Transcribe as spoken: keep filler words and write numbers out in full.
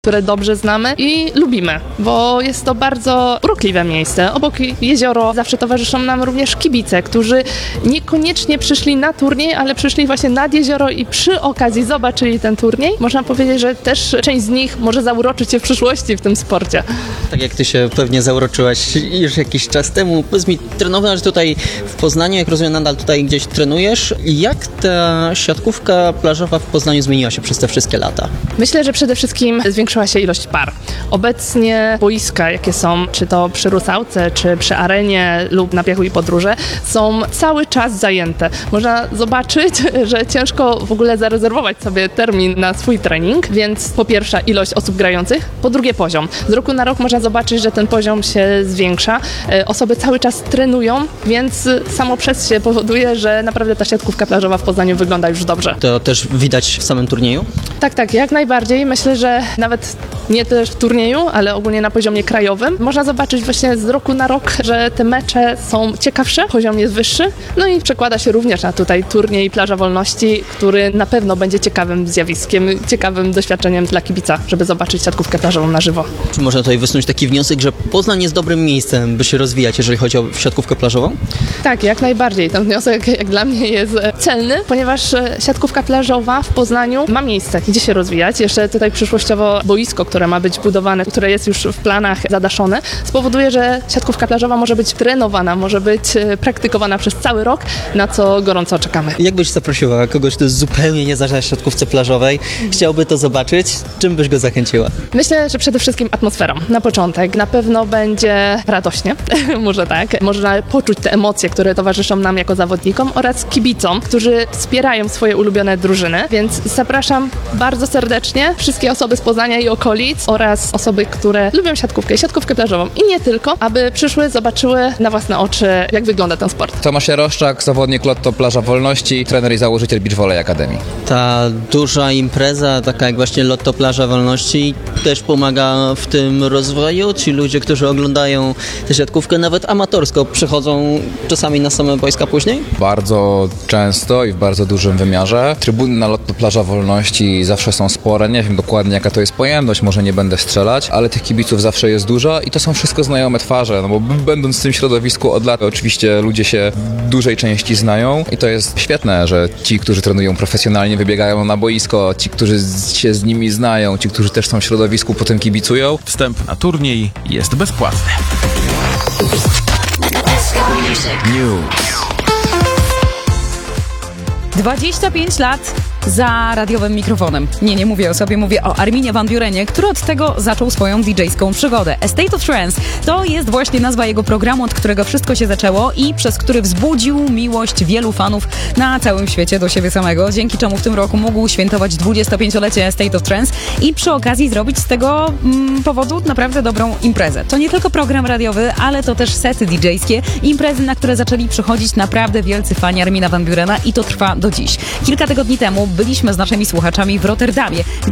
które dobrze znamy i lubimy, bo jest to bardzo urokliwe miejsce. Obok jezioro zawsze towarzyszą nam również kibice, którzy niekoniecznie przyszli na turniej, ale przyszli właśnie nad jezioro i przy okazji zobaczyli ten turniej. Można powiedzieć, że też część z nich może zauroczyć się w przyszłości w tym sporcie. Tak jak ty się pewnie zauroczyłaś już jakiś czas temu. Powiedz mi, trenowałaś tutaj w Poznaniu, jak rozumiem, nadal tutaj gdzieś trenujesz. Jak ta siatkówka plażowa w Poznaniu zmieniła się przez te wszystkie lata? Myślę, że przede wszystkim zwiększyła się ilość par. Obecnie boiska, jakie są, czy to przy Rusałce, czy przy Arenie lub na Piachu i Podróże, są cały czas zajęte. Można zobaczyć, że ciężko w ogóle zarezerwować sobie termin na swój trening, więc po pierwsze ilość osób grających, po drugie poziom. Z roku na rok można zobaczyć, że ten poziom się zwiększa. Osoby cały czas trenują, więc samo przez się powoduje, że naprawdę ta siatkówka plażowa w Poznaniu wygląda już dobrze. To też widać w samym turnieju? Tak, tak, jak najbardziej. Myślę, że nawet nie też w turnieju, ale ogólnie na poziomie krajowym. Można zobaczyć właśnie z roku na rok, że te mecze są ciekawsze, poziom jest wyższy, no i przekłada się również na tutaj turniej Plaża Wolności, który na pewno będzie ciekawym zjawiskiem, ciekawym doświadczeniem dla kibica, żeby zobaczyć siatkówkę plażową na żywo. Czy można tutaj wysnuć taki wniosek, że Poznań jest dobrym miejscem, by się rozwijać, jeżeli chodzi o siatkówkę plażową? Tak, jak najbardziej. Ten wniosek jak dla mnie jest celny, ponieważ siatkówka plażowa w Poznaniu ma miejsce, gdzie się rozwijać. Jeszcze tutaj przyszłościowo boisko, które ma być budowane, które jest już w planach zadaszone, spowoduje, że siatkówka plażowa może być trenowana, może być praktykowana przez cały rok, na co gorąco czekamy. Jak byś zaprosiła kogoś, kto zupełnie nie zna siatkówce plażowej, chciałby to zobaczyć, czym byś go zachęciła? Myślę, że przede wszystkim atmosferą. Na początek na pewno będzie radośnie, może tak. Można poczuć te emocje, które towarzyszą nam jako zawodnikom oraz kibicom, którzy wspierają swoje ulubione drużyny, więc zapraszam bardzo serdecznie wszystkie osoby z Poznania i okolic oraz osoby, które lubią siatkówkę i siatkówkę plażową i nie tylko, aby przyszły, zobaczyły na własne oczy, jak wygląda ten sport. Tomasz Jaroszczak, zawodnik Lotto Plaża Wolności, trener i założyciel Beach Volley Akademii. Ta duża impreza, taka jak właśnie Lotto Plaża Wolności, też pomaga w tym rozwoju? Ci ludzie, którzy oglądają tę siatkówkę nawet amatorsko, przychodzą czasami na same boiska później? Bardzo często i w bardzo dużym wymiarze. Trybuny na Lotto Plaża Wolności zawsze są spore, nie wiem dokładnie jaka to jest pojemność, może nie będę strzelać, ale tych kibiców zawsze jest dużo i to są wszystko znajome twarze, no bo będąc w tym środowisku od lat, oczywiście ludzie się w dużej części znają i to jest świetne, że ci, którzy trenują profesjonalnie, wybiegają na boisko, ci, którzy się z nimi znają, ci, którzy też są w środowisku, potem kibicują. Wstęp na turniej jest bezpłatny. News. dwadzieścia pięć lat za radiowym mikrofonem. Nie, nie mówię o sobie, mówię o Arminie Van Burenie, który od tego zaczął swoją didżejską przygodę. A State of Trance to jest właśnie nazwa jego programu, od którego wszystko się zaczęło i przez który wzbudził miłość wielu fanów na całym świecie do siebie samego, dzięki czemu w tym roku mógł świętować dwudziestopięciolecie A State of Trance i przy okazji zrobić z tego mm, powodu naprawdę dobrą imprezę. To nie tylko program radiowy, ale to też sety didżejskie, imprezy, na które zaczęli przychodzić naprawdę wielcy fani Armina Van Burena i to trwa do dziś. Kilka tygodni temu byliśmy z naszymi słuchaczami w Rotterdamie,